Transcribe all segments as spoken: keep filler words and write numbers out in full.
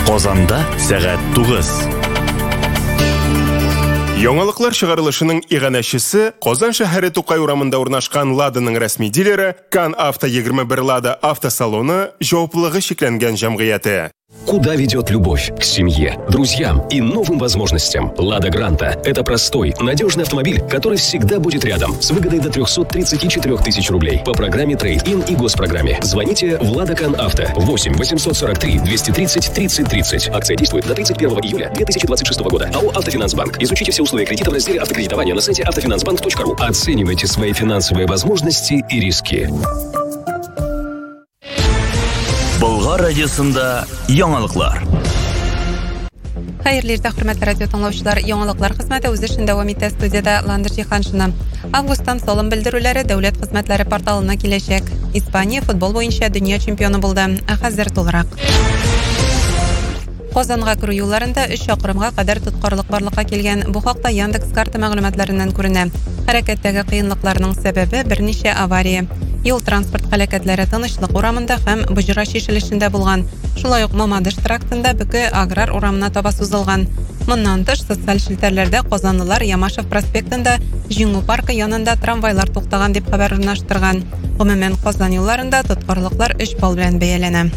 Казанда сәгать тугыз. Яңалыклар чыгарылышының иганәчесе Казан шәһәре Тукай урамында урнашкан Ладаның рәсми дилере Кан Авто егерме бер Лада автосалоны җаваплылыгы шикләнгән җәмгыяте. Куда ведет любовь? К семье, друзьям и новым возможностям. Лада Гранта – это простой, надежный автомобиль, который всегда будет рядом. С выгодой до трехсот тридцати четырёх тысяч рублей. По программе Трейд-ин и госпрограмме. Звоните в Лада Кан Авто. восемь восемьсот сорок три двести тридцать тридцать тридцать. Акция действует до тридцать первого июля две тысячи двадцать шестого года. АО «Автофинансбанк». Изучите все условия кредита в разделе автокредитования на сайте автофинансбанк точка ру. Оценивайте свои финансовые возможности и риски. Болгар радиосында яңалыклар. Хәерле иртә, хөрмәтле радио тыңлаучылар. Яңалыклар хезмәте үз эшен дәвам итә. Студиядә Ландыр Җиһаншина. Августтан салым белдерүләре дәүләт хезмәтләре порталына киләчәк. Испания футбол буенча дөнья чемпионы булды. Хәзер тулырак. Казанга керү юлларында өч чакрымга кадәр тоткарлык барлыкка килгән. Бу хакта Яндекс карта мәгълүматларыннан күренә. Хәрәкәттәге кыенлыкларның сәбәбе берничә авария. Юл транспорт хәрәкәтләре тынычлык урамында һәм Буҗра шишелешендә булган. Шулай ук Мамадыш трактында Бөке аграр урамына таба сузылган. Моннан тыш социаль шелтәрләрдә казанлылар Ямашев проспектында Җиңү паркы янында трамвайлар туктаган дип хәбәр урнаштырган. Гомумән Казан юлларында тоткарлыклар өч балл белән бәяләнә.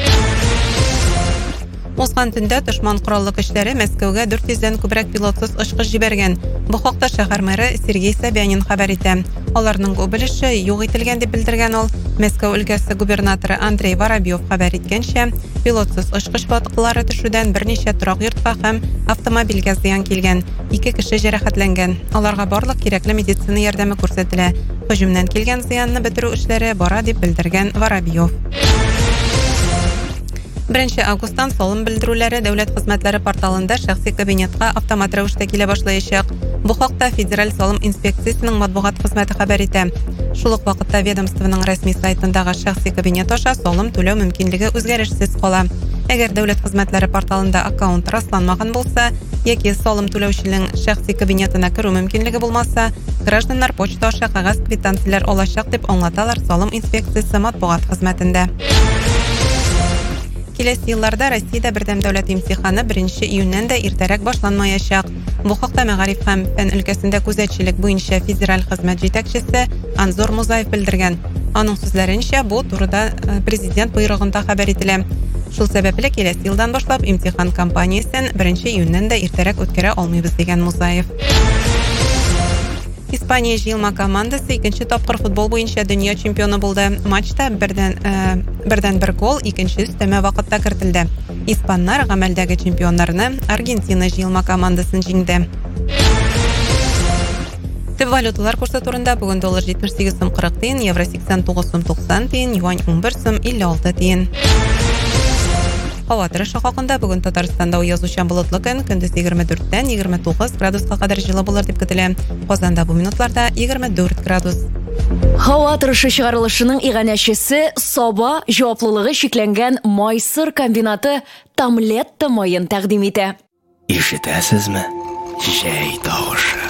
Узган төндә дошман кораллы көчләре Мәскәүгә дүрт йөздән күбрәк пилотсыз очкыч җибәргән. Бу хакта шәһәр мэры Сергей Собянин хәбәр итә. Аларның убылышы юк ителгән дип белдергән ул. Мәскәү өлкәсе губернаторы Андрей Воробьев хәбәр иткәнчә, пилотсыз очкыч ватыклары төшүдән берничә торак йортка һәм автомобильгә зыян килгән. Ике кеше җәрәхәтләнгән. Аларга барлык кирәкле медицина ярдәме күрсәтелә. Һөҗүмнән килгән зыянны бетерү эшләре бара дип белдергән Воробьев. Беренче августтан салым белдерүләре дәүләт хезмәтләре порталында шәхси кабинетка автомат рәвештә килә башлаячак. Бу хакта Федераль салым инспекциясенең матбугат хезмәте хәбәр итә. Шул ук вакытта ведомствоның рәсми сайтындагы шәхси кабинет аша салым түләү мөмкинлеге үзгәрешсез кала. Әгәр дәүләт хезмәтләре порталында аккаунт расланмаган булса, яки салым түләүченең шәхси кабинетына керү мөмкинлеге булмаса, гражданнар почта аша кагаз квитанцияләр алачак дип аңлаталар салым инспекциясе матбугат хезмәтендә. Киләсе елларда Россиядә бердәм дәүләт имтиханы беренче июньнән дә иртәрәк башланмаячак. Бу хакта мәгариф һәм фән өлкәсендә күзәтчелек буенча федераль хезмәт җитәкчесе Анзор Музаев белдергән. Аның сүзләренчә, бу турыда президент буйрыгында хәбәр ителә. Шул сәбәпле киләсе елдан башлап имтихан кампаниясен беренче июньнән дә иртәрәк үткәрә алмыйбыз дигән Музаев. Испания җыелма командасы икенче тапкыр футбол буенча дөнья чемпионы булды. Матчта бердән э, бердән бер гол икенче өстәмә вакытта кертелде. Испаннар гамәлдәге чемпионнарны Аргентина җыелма командасын җиңде. Төп валюталар курсы турында бүген доллар җитмеш сигез сум кырык тиен, евро сиксән тугыз сум туксан тиен, юань ун бер сум илле алты тиен. Һава торышы хакында бүген Татарстанда язучан болытлы көн, көндез егерме дүрттән егерме тугыз градуска кадәр җылы булыр дип көтелә. Казанда бу минутларда егерме дүрт градус. Һава торышы чыгарылышының иганәчесе Саба җаваплылыгы шикләнгән Майсыр комбинаты Тамлетта майын тәкъдим итә. Ишетәсезме? Җәй тавышы.